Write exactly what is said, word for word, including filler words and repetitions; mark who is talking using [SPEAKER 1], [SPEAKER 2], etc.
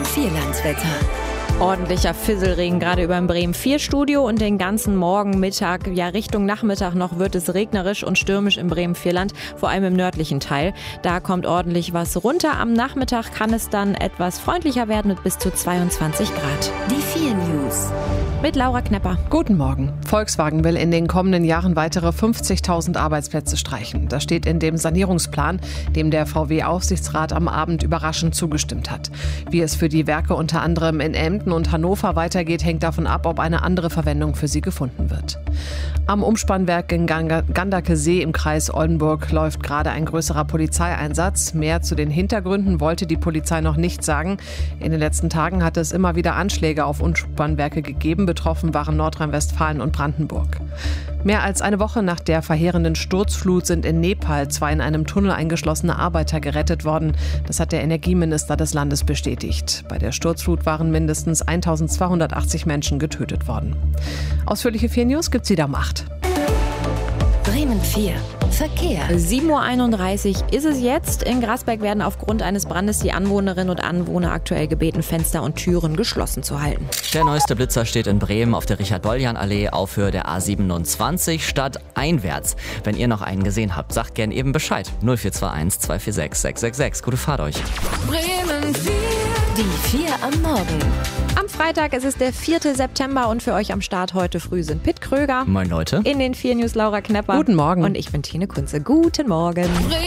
[SPEAKER 1] Vierlandswetter.
[SPEAKER 2] Ordentlicher Fisselregen gerade über dem Bremen vier Studio und den ganzen Morgen, Mittag, ja Richtung Nachmittag noch wird es regnerisch und stürmisch im Bremen Vierland, vor allem im nördlichen Teil. Da kommt ordentlich was runter. Am Nachmittag kann es dann etwas freundlicher werden mit bis zu zweiundzwanzig Grad.
[SPEAKER 1] Die vier News.
[SPEAKER 2] Mit Laura Knepper.
[SPEAKER 3] Guten Morgen. Volkswagen will in den kommenden Jahren weitere fünfzigtausend Arbeitsplätze streichen. Das steht in dem Sanierungsplan, dem der V W-Aufsichtsrat am Abend überraschend zugestimmt hat. Wie es für die Werke unter anderem in Emden und Hannover weitergeht, hängt davon ab, ob eine andere Verwendung für sie gefunden wird. Am Umspannwerk in Ganderkesee im Kreis Oldenburg läuft gerade ein größerer Polizeieinsatz. Mehr zu den Hintergründen wollte die Polizei noch nicht sagen. In den letzten Tagen hat es immer wieder Anschläge auf Umspannwerke gegeben. Betroffen waren Nordrhein-Westfalen und Brandenburg. Mehr als eine Woche nach der verheerenden Sturzflut sind in Nepal zwei in einem Tunnel eingeschlossene Arbeiter gerettet worden. Das hat der Energieminister des Landes bestätigt. Bei der Sturzflut waren mindestens eintausendzweihundertachtzig Menschen getötet worden. Ausführliche vier News gibt's wieder um acht.
[SPEAKER 1] Bremen vier. Verkehr.
[SPEAKER 2] sieben Uhr einunddreißig ist es jetzt. In Grasberg werden aufgrund eines Brandes die Anwohnerinnen und Anwohner aktuell gebeten, Fenster und Türen geschlossen zu halten.
[SPEAKER 4] Der neueste Blitzer steht in Bremen auf der Richard-Boljan-Allee auf Höhe der A siebenundzwanzig stadteinwärts. Wenn ihr noch einen gesehen habt, sagt gern eben Bescheid. null vier zwei eins zwei vier sechs sechs sechs sechs. Gute Fahrt euch.
[SPEAKER 1] Bremen vier. Die vier am Morgen.
[SPEAKER 2] Am Freitag ist es der vierte September und für euch am Start heute früh sind Pitt Kröger.
[SPEAKER 4] Moin Leute.
[SPEAKER 2] In den vier News Laura Knepper.
[SPEAKER 3] Guten Morgen.
[SPEAKER 2] Und ich bin Tine Kunze. Guten Morgen.